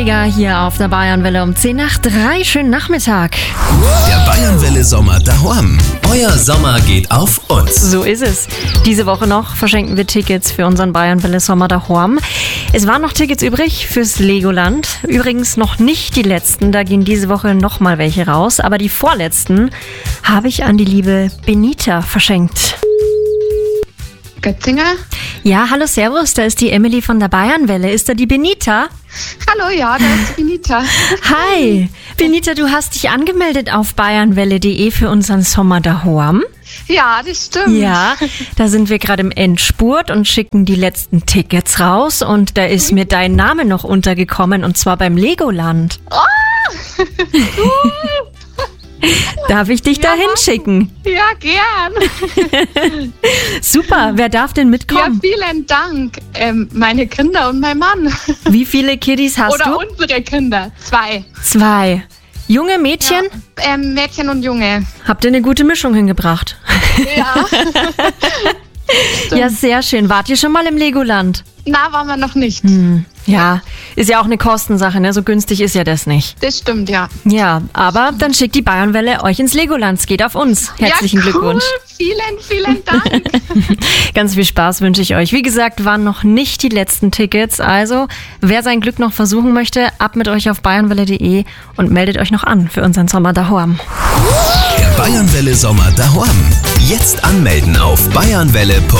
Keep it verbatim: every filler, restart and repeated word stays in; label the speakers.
Speaker 1: Hier auf der Bayernwelle um zehn nach drei. Schönen Nachmittag.
Speaker 2: Der Bayernwelle Sommer daheim. Euer Sommer geht auf uns.
Speaker 1: So ist es. Diese Woche noch verschenken wir Tickets für unseren Bayernwelle Sommer daheim. Es waren noch Tickets übrig fürs Legoland. Übrigens noch nicht die letzten. Da gehen diese Woche noch mal welche raus. Aber die vorletzten habe ich an die liebe Benita verschenkt.
Speaker 3: Götzinger?
Speaker 1: Ja, hallo, servus. Da ist die Emily von der Bayernwelle. Ist da die Benita?
Speaker 3: Hallo, ja, da ist die Benita.
Speaker 1: Hi. Benita, du hast dich angemeldet auf bayernwelle punkt de für unseren Sommer daheim.
Speaker 3: Ja, das stimmt.
Speaker 1: Ja, da sind wir gerade im Endspurt und schicken die letzten Tickets raus. Und da ist mir dein Name noch untergekommen, und zwar beim Legoland.
Speaker 3: Oh, cool.
Speaker 1: Darf ich dich
Speaker 3: Ja,
Speaker 1: da hinschicken?
Speaker 3: Ja, gern.
Speaker 1: Super, wer darf denn
Speaker 3: Ja,
Speaker 1: mitkommen?
Speaker 3: vielen Dank. Ähm, meine Kinder und mein Mann.
Speaker 1: Wie viele Kiddies hast
Speaker 3: Oder
Speaker 1: du?
Speaker 3: unsere Kinder. Zwei.
Speaker 1: Zwei. Junge Mädchen?
Speaker 3: Ja, ähm, Mädchen und Junge.
Speaker 1: Habt ihr eine gute Mischung hingebracht?
Speaker 3: Ja.
Speaker 1: Ja, sehr schön. Wart ihr schon mal im Legoland?
Speaker 3: Na, waren wir noch nicht.
Speaker 1: Hm, ja, ist ja auch eine Kostensache, ne? So günstig ist ja das nicht.
Speaker 3: Das stimmt, ja.
Speaker 1: Ja, aber dann schickt die Bayernwelle euch ins Legoland. Es geht auf uns. Herzlichen
Speaker 3: ja, cool.
Speaker 1: Glückwunsch.
Speaker 3: Vielen, vielen Dank.
Speaker 1: Ganz viel Spaß wünsche ich euch. Wie gesagt, waren noch nicht die letzten Tickets. Also, wer sein Glück noch versuchen möchte, ab mit euch auf bayernwelle punkt de und meldet euch noch an für unseren Sommer daheim.
Speaker 2: Der Bayernwelle Sommer daheim. Jetzt anmelden auf bayernwelle punkt